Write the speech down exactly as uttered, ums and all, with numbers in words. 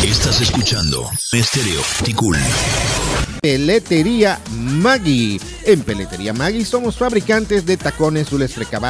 Estás escuchando Estéreo Ticul. Peletería Maggi. En Peletería Maggi somos fabricantes de tacones, hules, recaba